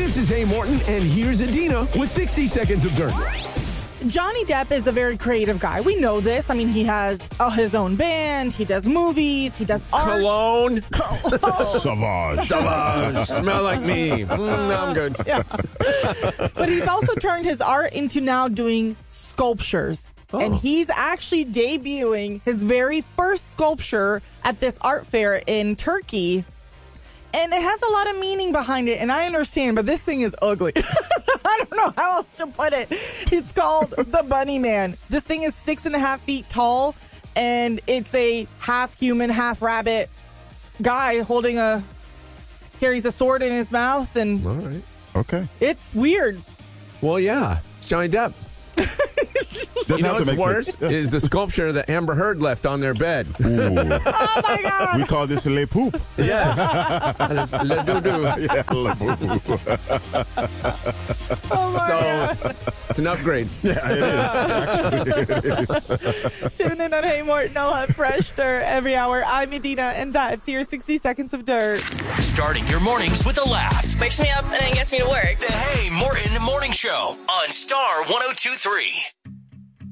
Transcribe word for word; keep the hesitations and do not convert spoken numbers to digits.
This is Hey Morton, and here's Adina with sixty seconds of dirt. Johnny Depp is a very creative guy. We know this. I mean, he has uh, his own band. He does movies. He does art. Cologne. Savage. Savage. Smell like me. Mm, no, I'm good. Yeah. But he's also turned his art into now doing sculptures. Oh. And he's actually debuting his very first sculpture at this art fair in Turkey. And it has a lot of meaning behind it, and I understand, but this thing is ugly. I don't know how else to put it. It's called the Bunny Man. This thing is six and a half feet tall, and it's a half human, half rabbit guy holding a, carries a sword in his mouth, and All right. Okay. it's weird. Well, yeah. It's Johnny Depp. Doesn't You know have to what's make worse sense. Yeah. is the sculpture that Amber Heard left on their bed. Ooh. Oh, my God. We call this a le poop. Yes. Le doo-doo. Yeah, le poop. Oh, my God. So it's an upgrade. Yeah, it is. Actually, it is. Tune in on Hey Morton. I'll have fresh dirt every hour. I'm Adina, and that's your sixty seconds of dirt. Starting your mornings with a laugh. Wakes me up and then gets me to work. The Hey Morton Morning Show on Star one oh two point three.